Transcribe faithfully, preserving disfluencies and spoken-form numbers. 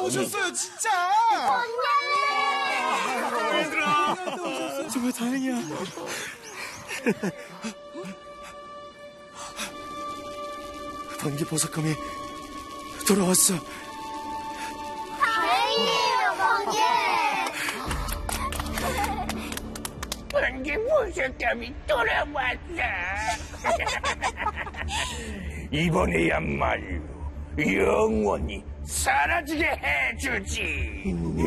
오셨어요, 진짜. 얘들아, 정말 다행이야. 번개 보석검이 돌아왔어. 다행이에요, 번개. 번개 보석감이 돌아왔어. 이번에야말로 영원히 사라지게 해주지.